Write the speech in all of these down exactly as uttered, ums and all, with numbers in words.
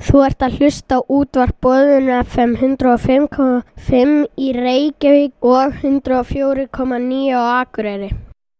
Þú ert að hlusta á útvarp Boðun F M hundrað og fimm komma fimm í Reykjavík og hundrað og fjögur komma níu á Akureyri.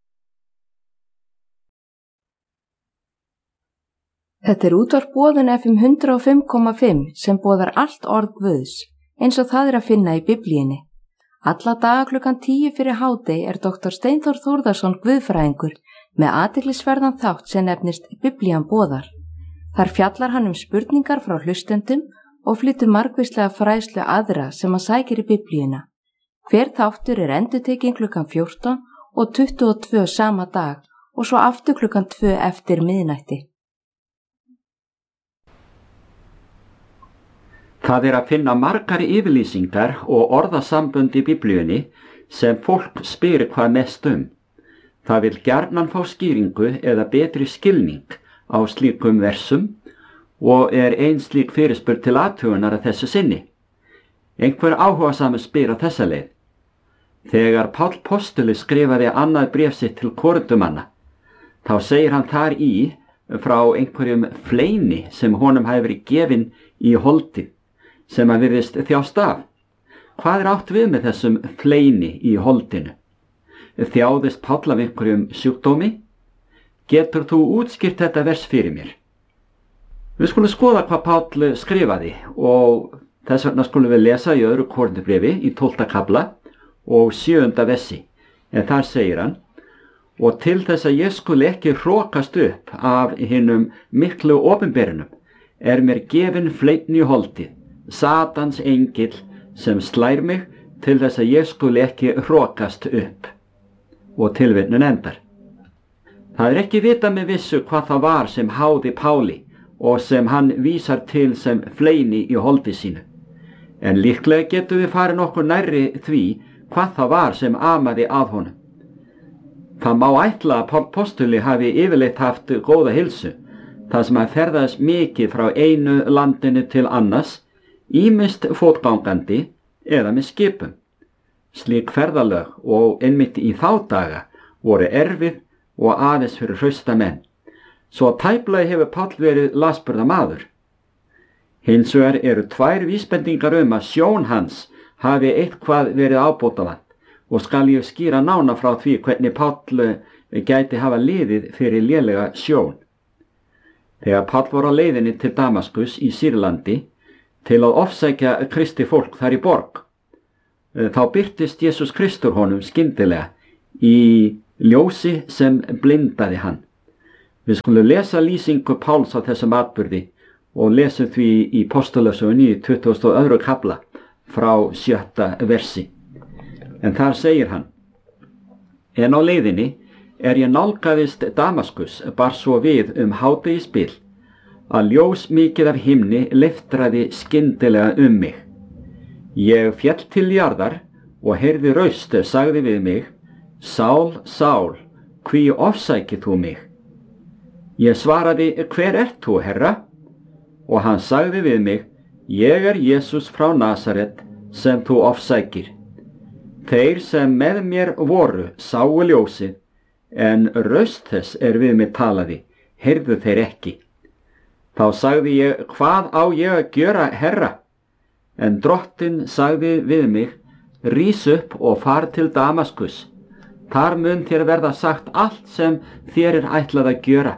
Þetta er útvarp Boðun F M hundrað og fimm komma fimm sem boðar allt orð Guðs, eins og það er að finna í Biblíunni. Alla daga klukkan tíu fyrir hádegi er doktor Steinþór Þórðarson guðfræðingur með athyglisverðan þátt sem nefnist Biblían boðar. Þar fjallar hann um spurningar frá hlustendum og flytur margvíslega fræðslu aðra sem hann sækir í Biblíuna. Hver þáttur er endurtekinn klukkan fjórtán og tuttugu og tvö sama dag og svo aftur klukkan tvö eftir miðnætti. Það er að finna margar yfirlýsingar og orðasambönd í Biblíunni sem fólk spyr hvað mest um. Það vil gjarnan fá skýringu eða betri skilning á slíkum versum og er ein slík fyrirspurn til athugunar að þessu sinni. Einhver áhugasamur spyr á þessa leið. Þegar Páll postuli skrifaði annað bréf sitt til Korintumanna, þá segir hann þar í frá einhverjum fleini sem honum hafi verið gefinn í holdið, sem að virðist þjást af. Hvað er átt við með þessum fleini í holdinu? Þjáðist Páll af einhverjum sjúkdómi? Getur þú útskýrt þetta vers fyrir mér? Við skulum skoða hvað Páll skrifaði og þess vegna skulum við lesa í öðru Korintubréfi í tólfta kafla og sjöunda versi. En þar segir hann: og til þess að ég skuli ekki hrokast upp af hinum miklu opinberunum er mér gefin fleinn í holdið, Satans engill sem slær mig til þess að ég skuli ekki hrokast upp. Og tilvitnun endar. Það er ekki vitað með vissu hvað það var sem háði Páli og sem hann vísar til sem fleini í holdi sínu. En líklega getum við farið nokkuð nærri því hvað það var sem amaði að honum. Það má ætla að Páll postuli hafi yfirleitt haft góða heilsu, þar sem hann ferðaðist mikið frá einu landinu til annars, ýmist fótgangandi eða með skipum. Slík ferðalög og einmitt í þá daga voru erfið og aðeins fyrir hrausta menn, svo tæplega hefur Páll verið lasburða maður. Hins vegar eru tvær vísbendingar um að sjón hans hafi eitthvað verið ábótavant og skal ég skýra nána frá því hvernig Páll gæti hafa liðið fyrir lélega sjón. Þegar Páll var á leiðinni til Damaskus í Sýrlandi til að ofsækja kristi fólk þar í borg, þá birtist Jesús Kristur honum skyndilega í ljósi sem blindaði hann. Við skulum lesa lýsingu Páls á þessum atburði og lesum því í Póstulögsögunni í tuttugasta og öðrum kafla frá sjötta versi. En þar segir hann: en á leiðinni er ég nálgaðist Damaskus bar svo við um hádegisbil að ljós mikið af himni leiftraði skyndilega um mig. Ég féll til jarðar og heyrði raust sagði við mig: Sál, Sál, hví ofsækir þú mig? Ég svaraði: hver ert þú, Herra? Og hann sagði við mig: ég er Jesús frá Nasaret sem þú ofsækir. Þeir sem með mér voru sáu ljósið, en raust þess er við mig talaði, heyrðu þeir ekki. Þá sagði ég: hvað á ég að gjöra, Herra? En drottinn sagði við mig: rís upp og far til Damaskus. Þar mun þér verða sagt allt sem þér er ætlað að gjöra.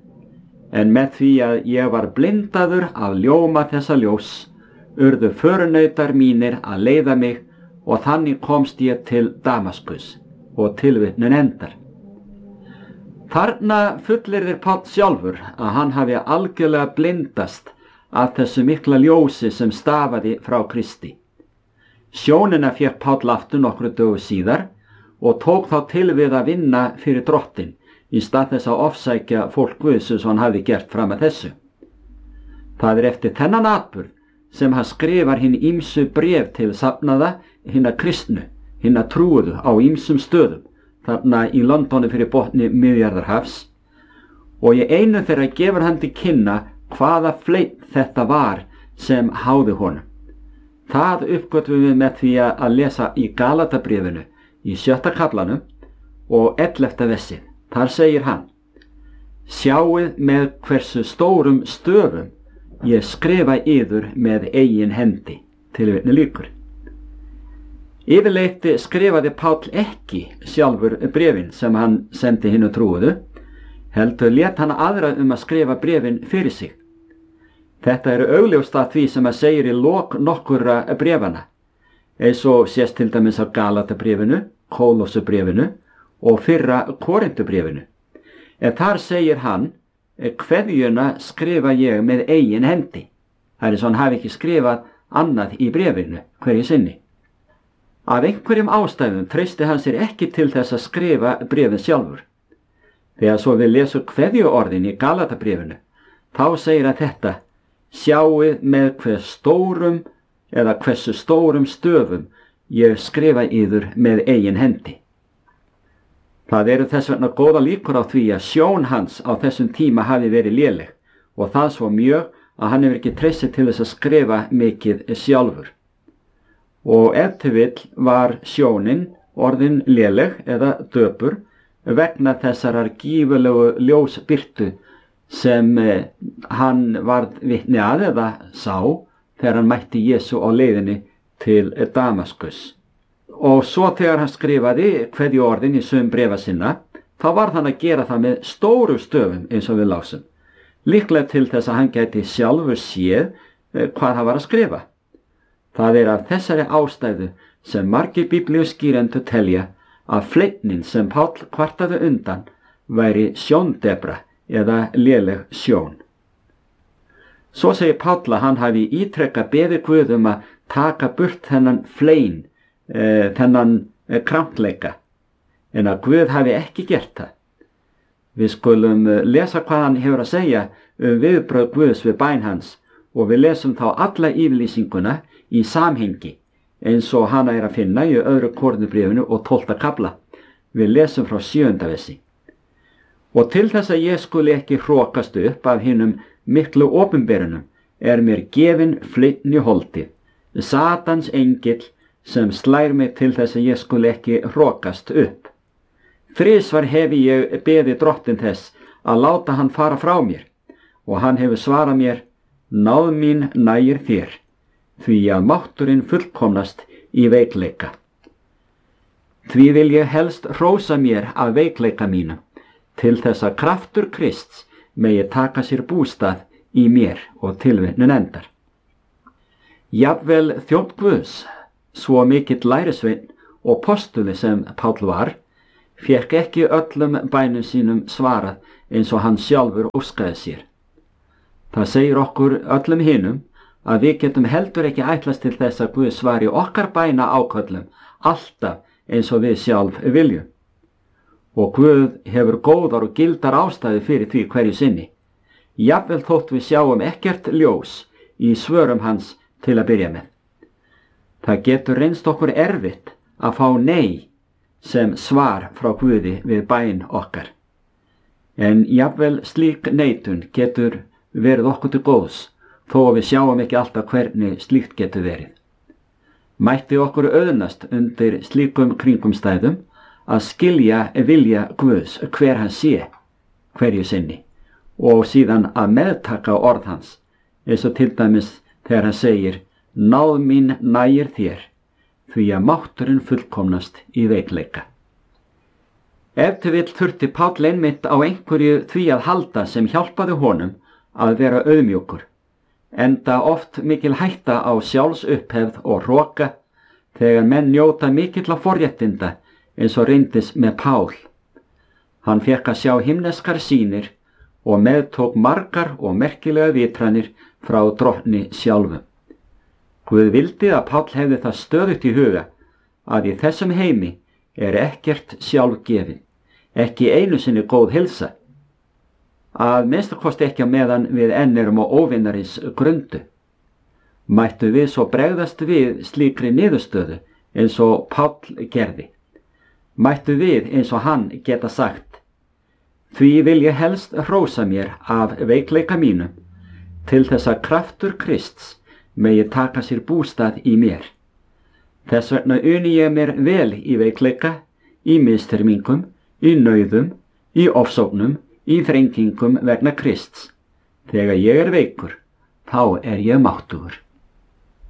En með því að ég var blindaður af ljóma þessa ljós, urðu förunautar mínir að leiða mig og þannig komst ég til Damaskus. Og tilvitnun endar. Þarna fullyrðir Páll sjálfur að hann hafi algjörlega blindast af þessu mikla ljósi sem stafaði frá Kristi. Sjónina fékk Páll aftur nokkru dögu síðar og tók þá til við að vinna fyrir drottinn í stað þess að ofsækja fólk Guðs eins og hann hafði gert fram að þessu. Það er eftir þennan atburð sem hann skrifar hinn ýmsu bréf til safnaða hinna kristnu, hinna trúuðu á ýmsum stöðum, þarna í Londoni fyrir botni Miðjarðarhafs, og í einu þeirra gefur hann til kynna hvaða fleinn þetta var sem háði honum. Það uppgötvum við með því að lesa í Galatabréfinu í sjötta kaflanum og ellefta versi. Þar segir hann: sjáið með hversu stórum stöfum ég skrifa yður með eigin hendi. Tilvitni lýkur. Yfirleitt skrifaði Páll ekki sjálfur bréfin sem hann sendi hinu trúuðu, heldur lét hann aðra um að skrifa bréfin fyrir sig. Þetta eru augljóst að því sem að segir í lok nokkurra bréfana, eins og sést til dæmis á Galatabréfinu, Kólósubréfinu og fyrra Korintubréfinu. En þar segir hann, kveðjuna skrifa ég með eigin hendi. Það er svo hann hafi ekki skrifað annað í bréfinu hverju sinni. Af einhverjum ástæðum treysti hann sér ekki til þess að skrifa bréfin sjálfur. Þegar svo við lesum kveðjuorðin í Galatabréfinu, þá segir hann þetta, sjáið með hver stórum eða hversu stórum stöfum ég skrifa yður með eigin hendi. Það eru þess vegna góða líkur á því að sjón hans á þessum tíma hafi verið léleg og það svo mjög að hann hefur ekki treystið til þess að skrifa mikið sjálfur. Og ef til vill var sjónin orðin léleg eða döpur vegna þessarar gífulegu ljósbirtu sem eh, hann varð vitni að eða sá þegar hann mætti Jesú á leiðinni til Damaskus. Og svo þegar hann skrifaði kveðjuorðin í sum bréfa sinna, þá varð hann að gera það með stóru stöfum eins og við lásum. Líklega til þess að hann gæti sjálfur séð eh, hvað hann var að skrifa. Það er af þessari ástæðu sem margir biblíuskýrendur telja að fleitnin sem Páll kvartaði undan væri sjóndebra eða léleg sjón. Svo segir Páll að hann hafi ítrekkað beðið Guð um að taka burt þennan flein, e, þennan e, krampleika, en að Guð hafi ekki gert það. Við skulum lesa hvað hann hefur að segja um viðbrögð Guðs við bæn hans og við lesum þá alla yfirlýsinguna í samhengi eins og hana er að finna í öðru Korintubréfinu og tólfta kafla. Við lesum frá sjöunda versi. Og til þess að ég skuli ekki hrokast upp af hinum miklu opinberunum er mér gefin fleitni holdið, Satans engill sem slær mig til þess að ég skuli ekki hrokast upp. Þrisvar hefi ég beðið drottin þess að láta hann fara frá mér og hann hefur svarað mér, náð mín nægir þér, því að mátturinn fullkomnast í veikleika. Því vil ég helst hrósa mér af veikleika mínum, til þess að kraftur Krists megi taka sér bústað í mér og tilvitnun endar. Jafnvel þjónn Guðs, svo mikill lærisveinn og postuli sem Páll var, fékk ekki öllum bænum sínum svarað eins og hann sjálfur óskaði sér. Það segir okkur öllum hinum að við getum heldur ekki ætlast til þess að Guð svari okkar bæna áköllum alltaf eins og við sjálf viljum. Og Guð hefur góðar og gildar ástæði fyrir því hverju sinni. Jafnvel þótt við sjáum ekkert ljós í svörum hans til að byrja með. Það getur reynst okkur erfitt að fá nei sem svar frá Guði við bæn okkar. En jafnvel slík neitun getur verið okkur til góðs, þó að við sjáum ekki alltaf hvernig slíkt getur verið. Mætti okkur auðnast undir slíkum kringumstæðum að skilja vilja Guðs hver hann sé hverju sinni og síðan að meðtaka orð hans, eins og til dæmis þegar hann segir, náð mín nægir þér, því að mátturinn fullkomnast í veikleika. Ef til vill þurfti Páll einmitt á einhverju því að halda sem hjálpaði honum að vera auðmjúkur, enda oft mikil hætta á sjálfsupphefð og hroka þegar menn njóta mikilla forréttinda eins og reyndis með Pál. Hann fékk að sjá himneskar sýnir og meðtók margar og merkilega vitranir frá drottni sjálfum. Guð vildi að Páll hefði það stöðugt í huga að í þessum heimi er ekkert sjálfgefin, ekki einu sinni góð heilsa, að minnstakosti ekki á meðan við enn erum á óvinnarins grundu. Mættu við svo bregðast við slíkri niðurstöðu eins og Páll gerði. Mættu við eins og hann geta sagt, því vil ég helst hrósa mér af veikleika mínum, til þess að kraftur Krists megi taka sér bústað í mér. Þess vegna uni ég mér vel í veikleika, í misþyrmingum, í nauðum, í ofsóknum, í þrengingum vegna Krists. Þegar ég er veikur, þá þá er ég máttugur.